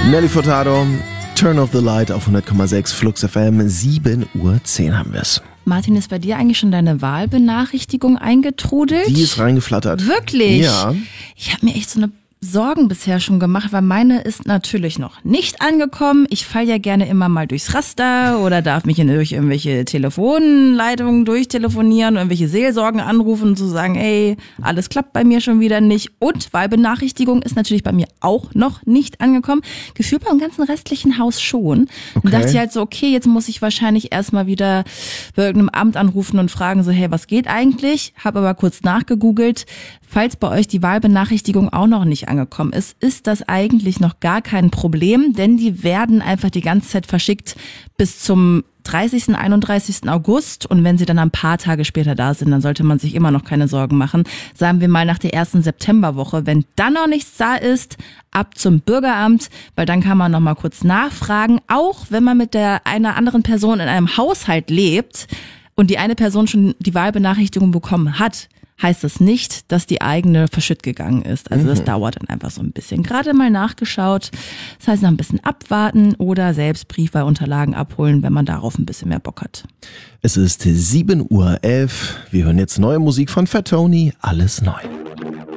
Nelly Furtado, Turn of the Light auf 100,6 Flux FM, 7:10 Uhr haben wir es. Martin, ist bei dir eigentlich schon deine Wahlbenachrichtigung eingetrudelt? Die ist reingeflattert. Wirklich? Ja. Ich habe mir echt so eine Sorgen bisher schon gemacht, weil meine ist natürlich noch nicht angekommen. Ich falle ja gerne immer mal durchs Raster oder darf mich durch irgendwelche Telefonleitungen durchtelefonieren, irgendwelche Seelsorgen anrufen und so sagen, ey, alles klappt bei mir schon wieder nicht. Und Wahlbenachrichtigung ist natürlich bei mir auch noch nicht angekommen. Gefühlt beim ganzen restlichen Haus schon. Dann dachte ich halt so, okay, jetzt muss ich wahrscheinlich erstmal wieder bei irgendeinem Amt anrufen und fragen so, hey, was geht eigentlich? Hab aber kurz nachgegoogelt. Falls bei euch die Wahlbenachrichtigung auch noch nicht angekommen ist, ist das eigentlich noch gar kein Problem, denn die werden einfach die ganze Zeit verschickt bis zum 30., 31. August und wenn sie dann ein paar Tage später da sind, dann sollte man sich immer noch keine Sorgen machen. Sagen wir mal nach der ersten Septemberwoche, wenn dann noch nichts da ist, ab zum Bürgeramt, weil dann kann man noch mal kurz nachfragen, auch wenn man mit einer anderen Person in einem Haushalt lebt und die eine Person schon die Wahlbenachrichtigung bekommen hat, heißt das nicht, dass die eigene verschütt gegangen ist. Also das dauert dann einfach so ein bisschen. Gerade mal nachgeschaut. Das heißt, noch ein bisschen abwarten oder selbst Briefwahlunterlagen abholen, wenn man darauf ein bisschen mehr Bock hat. Es ist 7:11 Uhr. Wir hören jetzt neue Musik von Fat Tony. Alles neu.